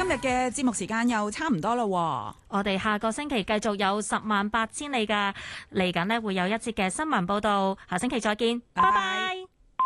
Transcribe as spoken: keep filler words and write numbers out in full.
日嘅節目時間又差唔多啦， 我哋下個星期繼續有十萬八千里㗎，嚟緊呢會有一節嘅新聞報道，下星期再見，拜拜。